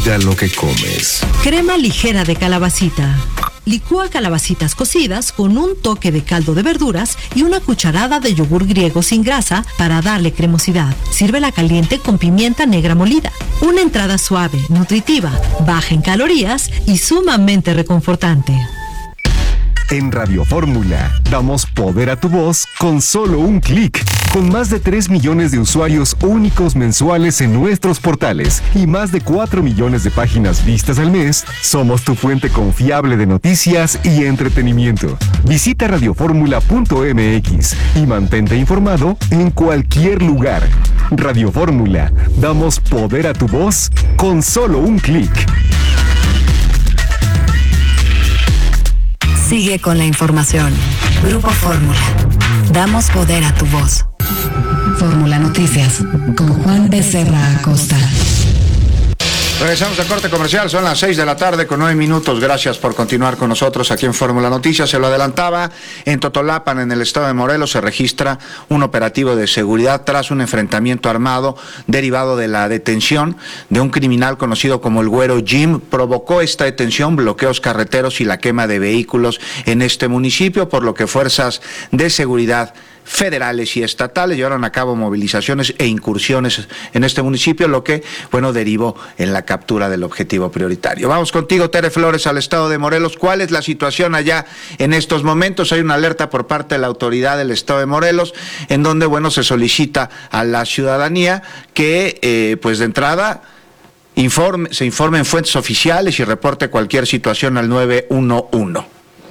Cuida lo que comes. Crema ligera de calabacita. Licúa calabacitas cocidas con un toque de caldo de verduras y una cucharada de yogur griego sin grasa para darle cremosidad. Sírvela caliente con pimienta negra molida. Una entrada suave, nutritiva, baja en calorías y sumamente reconfortante. En Radio Fórmula, damos poder a tu voz con solo un clic. Con más de 3 millones de usuarios únicos mensuales en nuestros portales y más de 4 millones de páginas vistas al mes, somos tu fuente confiable de noticias y entretenimiento. Visita radioformula.mx y mantente informado en cualquier lugar. Radio Fórmula, damos poder a tu voz con solo un clic. Sigue con la información. Grupo Fórmula. Damos poder a tu voz. Fórmula Noticias con Juan Becerra Acosta. Regresamos a corte comercial, son las 6 de la tarde con 9 minutos. Gracias por continuar con nosotros aquí en Fórmula Noticias. Se lo adelantaba, en Totolapan, en el estado de Morelos, se registra un operativo de seguridad tras un enfrentamiento armado derivado de la detención de un criminal conocido como el Güero Jim. Provocó esta detención bloqueos carreteros y la quema de vehículos en este municipio, por lo que fuerzas de seguridad federales y estatales llevaron a cabo movilizaciones e incursiones en este municipio, lo que, derivó en la captura del objetivo prioritario. Vamos contigo, Tere Flores, al estado de Morelos. ¿Cuál es la situación allá en estos momentos? Hay una alerta por parte de la autoridad del estado de Morelos, en donde, se solicita a la ciudadanía que, de entrada, se informe en fuentes oficiales y reporte cualquier situación al 911.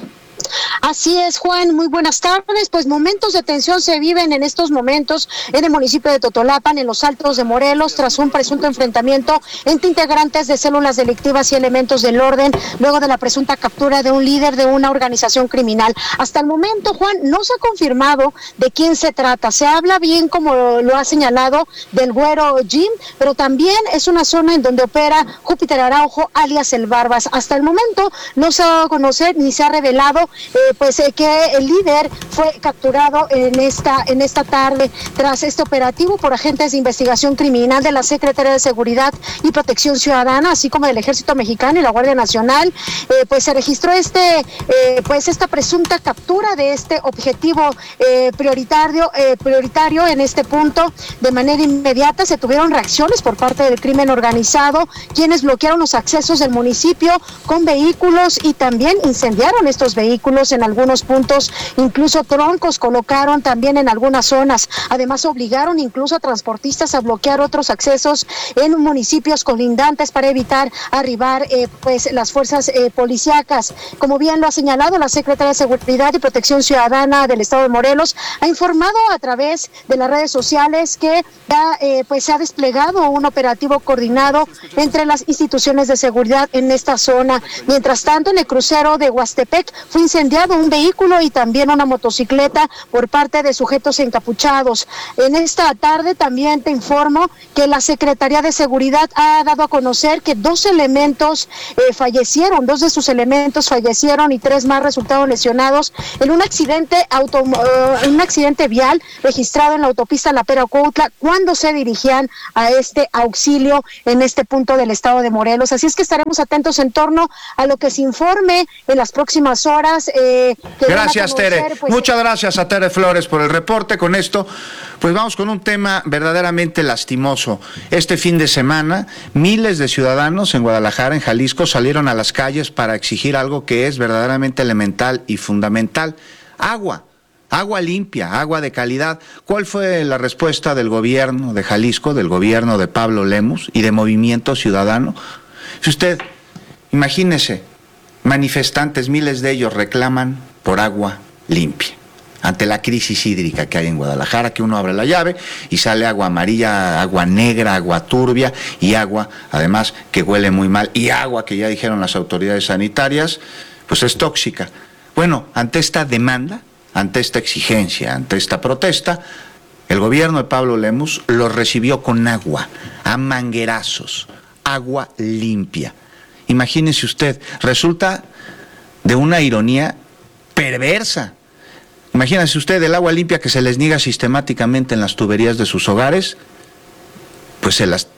Así es, Juan, muy buenas tardes. Pues momentos de tensión se viven en estos momentos en el municipio de Totolapan, en los Altos de Morelos, tras un presunto enfrentamiento entre integrantes de células delictivas y elementos del orden, luego de la presunta captura de un líder de una organización criminal. Hasta el momento, Juan, no se ha confirmado de quién se trata. Se habla bien, como lo ha señalado, del Güero Jim, pero también es una zona en donde opera Júpiter Araujo, alias el Barbas. Hasta el momento no se ha dado a conocer ni se ha revelado que el líder fue capturado en esta tarde tras este operativo por agentes de investigación criminal de la Secretaría de Seguridad y Protección Ciudadana, así como del Ejército Mexicano y la Guardia Nacional. Se registró esta presunta captura de este objetivo prioritario en este punto. De manera inmediata se tuvieron reacciones por parte del crimen organizado, quienes bloquearon los accesos del municipio con vehículos y también incendiaron estos vehículos en algunos puntos, incluso troncos colocaron también en algunas zonas. Además, obligaron incluso a transportistas a bloquear otros accesos en municipios colindantes para evitar arribar las fuerzas policíacas. Como bien lo ha señalado la Secretaría de Seguridad y Protección Ciudadana del estado de Morelos, ha informado a través de las redes sociales que ya se ha desplegado un operativo coordinado entre las instituciones de seguridad en esta zona. Mientras tanto, en el crucero de Huastepec fue incendiado un vehículo y también una motocicleta por parte de sujetos encapuchados. En esta tarde también te informo que la Secretaría de Seguridad ha dado a conocer que dos de sus elementos fallecieron y 3 más resultaron lesionados en un accidente vial registrado en la autopista La Pera-Cuautla cuando se dirigían a este auxilio en este punto del estado de Morelos. Así es que estaremos atentos en torno a lo que se informe en las próximas horas. Gracias, Tere. Muchas gracias a Tere Flores por el reporte. Con esto, vamos con un tema verdaderamente lastimoso. Este fin de semana, miles de ciudadanos en Guadalajara, en Jalisco, salieron a las calles para exigir algo que es verdaderamente elemental y fundamental: agua limpia, agua de calidad. ¿Cuál fue la respuesta del gobierno de Jalisco, del gobierno de Pablo Lemus y de Movimiento Ciudadano? Si usted, imagínese, manifestantes, miles de ellos reclaman por agua limpia ante la crisis hídrica que hay en Guadalajara, que uno abre la llave y sale agua amarilla, agua negra, agua turbia y agua, además, que huele muy mal, y agua que ya dijeron las autoridades sanitarias, es tóxica. Ante esta demanda, ante esta exigencia, ante esta protesta, el gobierno de Pablo Lemus los recibió con agua, a manguerazos, agua limpia. Imagínese usted, resulta de una ironía perversa. Imagínese usted el agua limpia que se les niega sistemáticamente en las tuberías de sus hogares, se las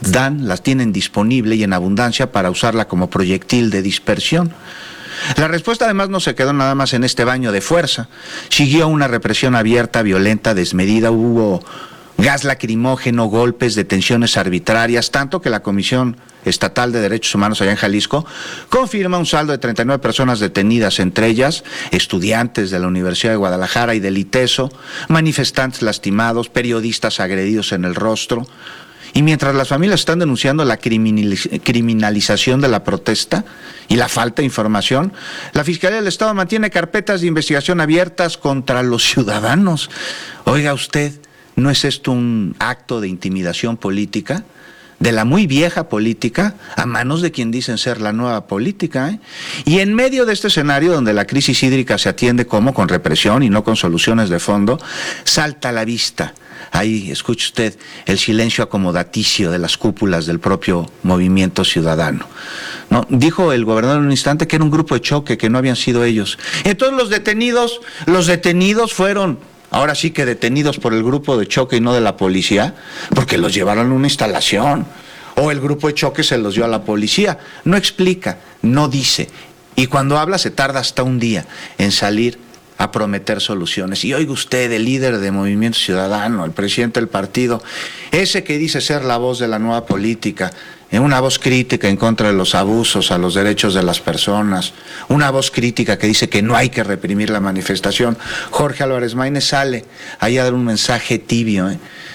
las tienen disponible y en abundancia para usarla como proyectil de dispersión. La respuesta además no se quedó nada más en este baño de fuerza, siguió una represión abierta, violenta, desmedida, hubo gas lacrimógeno, golpes, detenciones arbitrarias, tanto que la Comisión Estatal de Derechos Humanos allá en Jalisco confirma un saldo de 39 personas detenidas, entre ellas estudiantes de la Universidad de Guadalajara y del ITESO, manifestantes lastimados, periodistas agredidos en el rostro. Y mientras las familias están denunciando la criminalización de la protesta y la falta de información, la Fiscalía del Estado mantiene carpetas de investigación abiertas contra los ciudadanos. Oiga usted, ¿no es esto un acto de intimidación política? De la muy vieja política, a manos de quien dicen ser la nueva política, Y en medio de este escenario donde la crisis hídrica se atiende como con represión y no con soluciones de fondo, salta a la vista. Ahí escuche usted el silencio acomodaticio de las cúpulas del propio movimiento ciudadano. ¿No? Dijo el gobernador en un instante que era un grupo de choque, que no habían sido ellos. Entonces los detenidos fueron, ahora sí que detenidos por el grupo de choque y no de la policía, porque los llevaron a una instalación, o el grupo de choque se los dio a la policía. No explica, no dice, y cuando habla se tarda hasta un día en salir a prometer soluciones. Y oiga usted, el líder de Movimiento Ciudadano, el presidente del partido, ese que dice ser la voz de la nueva política, una voz crítica en contra de los abusos a los derechos de las personas, una voz crítica que dice que no hay que reprimir la manifestación, Jorge Álvarez Maínez sale ahí a dar un mensaje tibio,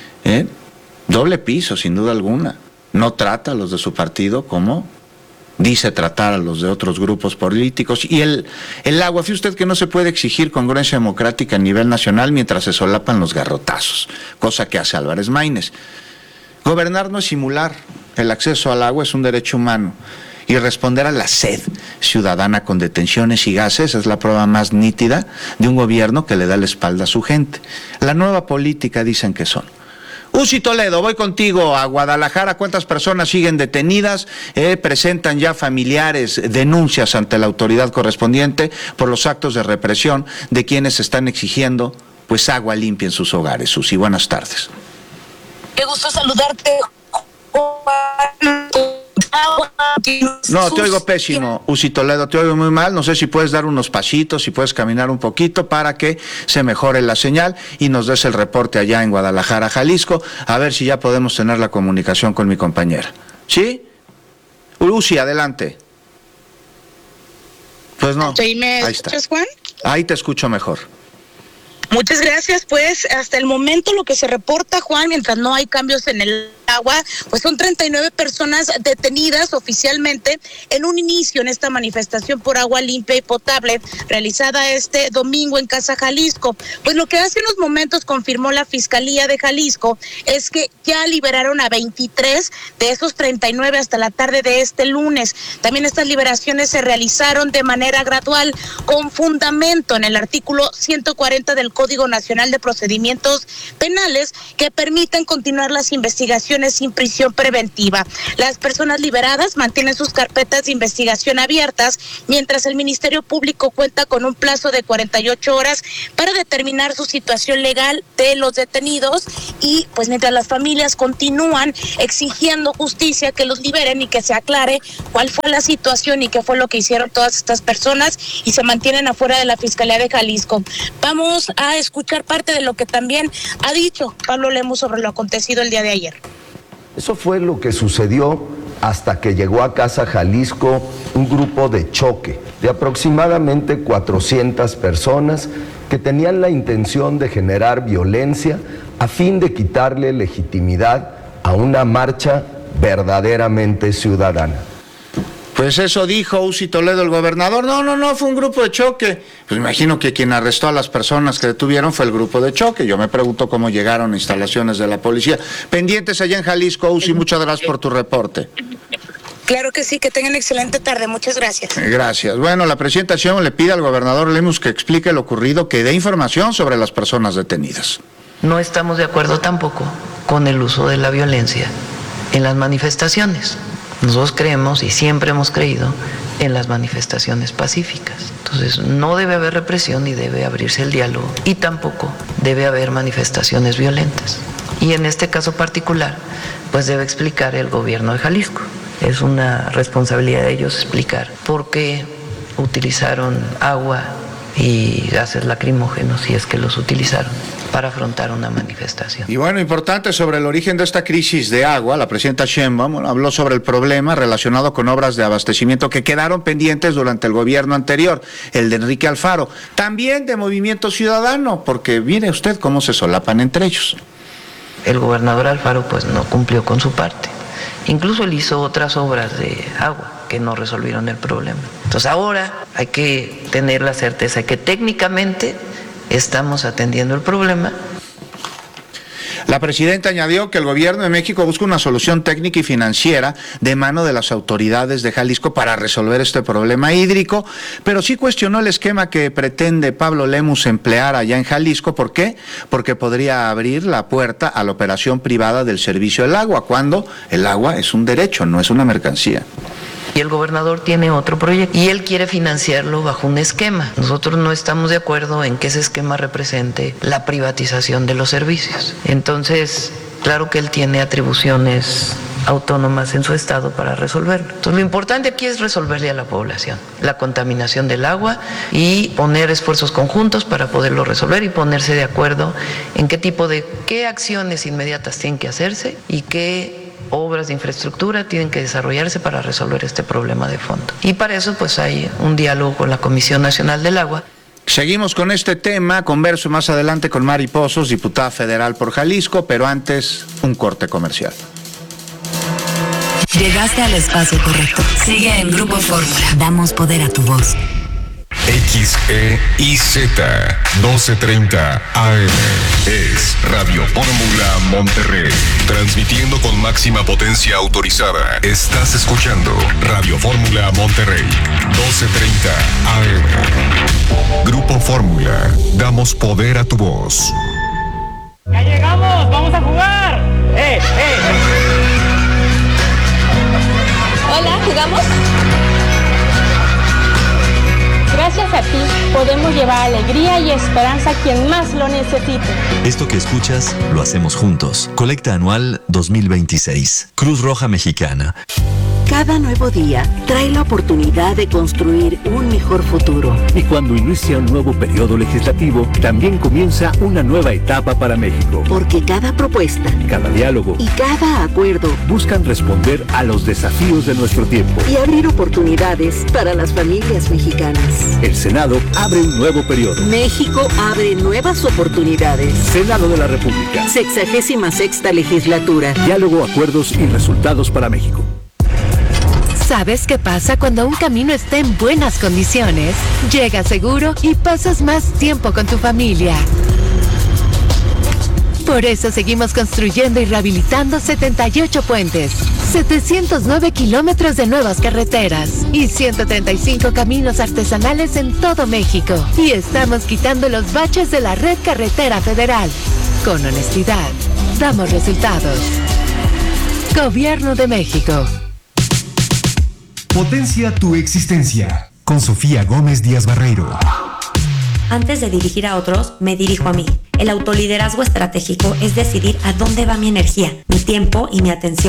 doble piso sin duda alguna. No trata a los de su partido como dice tratar a los de otros grupos políticos. Y el agua, fíjese usted que no se puede exigir congruencia democrática a nivel nacional mientras se solapan los garrotazos, cosa que hace Álvarez Maínez. Gobernar no es simular, el acceso al agua es un derecho humano, y responder a la sed ciudadana con detenciones y gases es la prueba más nítida de un gobierno que le da la espalda a su gente. La nueva política dicen que son. Uzi Toledo, voy contigo a Guadalajara. ¿Cuántas personas siguen detenidas? Presentan ya familiares denuncias ante la autoridad correspondiente por los actos de represión de quienes están exigiendo pues agua limpia en sus hogares. Uzi, buenas tardes. Qué gusto saludarte. No, te oigo pésimo, Uzi Toledo, te oigo muy mal. No sé si puedes dar unos pasitos, si puedes caminar un poquito para que se mejore la señal y nos des el reporte allá en Guadalajara, Jalisco, a ver si ya podemos tener la comunicación con mi compañera. ¿Sí? Uzi, adelante. Pues no. ¿Me escuchas, Juan? Ahí te escucho mejor. Muchas gracias. Pues hasta el momento lo que se reporta, Juan, mientras no hay cambios en el agua, pues son 39 personas detenidas oficialmente en un inicio en esta manifestación por agua limpia y potable realizada este domingo en Casa Jalisco. Pues lo que hace unos momentos confirmó la Fiscalía de Jalisco es que ya liberaron a 23 de esos 39 hasta la tarde de este lunes. También estas liberaciones se realizaron de manera gradual con fundamento en el artículo 140 del Código Nacional de Procedimientos Penales que permiten continuar las investigaciones sin prisión preventiva. Las personas liberadas mantienen sus carpetas de investigación abiertas, mientras el Ministerio Público cuenta con un plazo de 48 horas para determinar su situación legal de los detenidos y pues mientras las familias continúan exigiendo justicia, que los liberen y que se aclare cuál fue la situación y qué fue lo que hicieron todas estas personas y se mantienen afuera de la Fiscalía de Jalisco. Vamos a escuchar parte de lo que también ha dicho Pablo Lemus sobre lo acontecido el día de ayer. Eso fue lo que sucedió hasta que llegó a Casa Jalisco un grupo de choque de aproximadamente 400 personas que tenían la intención de generar violencia a fin de quitarle legitimidad a una marcha verdaderamente ciudadana. Pues eso dijo Uzi Toledo, el gobernador. No, fue un grupo de choque. Pues me imagino que quien arrestó a las personas que detuvieron fue el grupo de choque. Yo me pregunto cómo llegaron a instalaciones de la policía. Pendientes allá en Jalisco, Uzi, muchas gracias por tu reporte. Claro que sí, que tengan excelente tarde, muchas gracias. Gracias. Bueno, la presidenta Sheinbaum le pide al gobernador Lemus que explique lo ocurrido, que dé información sobre las personas detenidas. No estamos de acuerdo tampoco con el uso de la violencia en las manifestaciones. Nosotros creemos y siempre hemos creído en las manifestaciones pacíficas. Entonces no debe haber represión ni debe abrirse el diálogo y tampoco debe haber manifestaciones violentas. Y en este caso particular, pues debe explicar el gobierno de Jalisco. Es una responsabilidad de ellos explicar por qué utilizaron agua y gases lacrimógenos, si es que los utilizaron, para afrontar una manifestación. Y bueno, importante sobre el origen de esta crisis de agua, la presidenta Sheinbaum habló sobre el problema relacionado con obras de abastecimiento que quedaron pendientes durante el gobierno anterior, el de Enrique Alfaro, también de Movimiento Ciudadano, porque mire usted cómo se solapan entre ellos. El gobernador Alfaro pues no cumplió con su parte, incluso él hizo otras obras de agua que no resolvieron el problema. Entonces ahora hay que tener la certeza que técnicamente estamos atendiendo el problema. La presidenta añadió que el gobierno de México busca una solución técnica y financiera de mano de las autoridades de Jalisco para resolver este problema hídrico, pero sí cuestionó el esquema que pretende Pablo Lemus emplear allá en Jalisco. ¿Por qué? Porque podría abrir la puerta a la operación privada del servicio del agua, cuando el agua es un derecho, no es una mercancía. Y el gobernador tiene otro proyecto y él quiere financiarlo bajo un esquema. Nosotros no estamos de acuerdo en que ese esquema represente la privatización de los servicios. Entonces, claro que él tiene atribuciones autónomas en su estado para resolverlo. Entonces, lo importante aquí es resolverle a la población la contaminación del agua y poner esfuerzos conjuntos para poderlo resolver y ponerse de acuerdo en qué acciones inmediatas tienen que hacerse y qué obras de infraestructura tienen que desarrollarse para resolver este problema de fondo. Y para eso pues hay un diálogo con la Comisión Nacional del Agua. Seguimos con este tema, converso más adelante con Mari Pozos, diputada federal por Jalisco, pero antes un corte comercial. Llegaste al espacio correcto. Sigue en Grupo Fórmula. Damos poder a tu voz. XEIZ 1230 AM es Radio Fórmula Monterrey, transmitiendo con máxima potencia autorizada. Estás escuchando Radio Fórmula Monterrey 1230 AM. Grupo Fórmula, damos poder a tu voz. ¡Ya llegamos! ¡Vamos a jugar! Hola, ¿jugamos? Gracias a ti podemos llevar alegría y esperanza a quien más lo necesite. Esto que escuchas lo hacemos juntos. Colecta anual 2026. Cruz Roja Mexicana. Cada nuevo día trae la oportunidad de construir un mejor futuro. Y cuando inicia un nuevo periodo legislativo, también comienza una nueva etapa para México. Porque cada propuesta, cada diálogo y cada acuerdo buscan responder a los desafíos de nuestro tiempo y abrir oportunidades para las familias mexicanas. El Senado abre un nuevo periodo. México abre nuevas oportunidades. Senado de la República. 66ª legislatura. Diálogo, acuerdos y resultados para México. ¿Sabes qué pasa cuando un camino está en buenas condiciones? Llega seguro y pasas más tiempo con tu familia. Por eso seguimos construyendo y rehabilitando 78 puentes, 709 kilómetros de nuevas carreteras y 135 caminos artesanales en todo México. Y estamos quitando los baches de la red carretera federal. Con honestidad, damos resultados. Gobierno de México. Potencia tu existencia con Sofía Gómez Díaz Barreiro. Antes de dirigir a otros, me dirijo a mí. El autoliderazgo estratégico es decidir a dónde va mi energía, mi tiempo y mi atención.